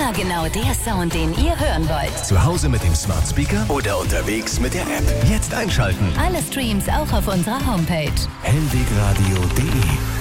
Immer genau der Sound, den ihr hören wollt. Zu Hause mit dem Smart Speaker oder unterwegs mit der App. Jetzt einschalten. Alle Streams auch auf unserer Homepage. hellwegradio.de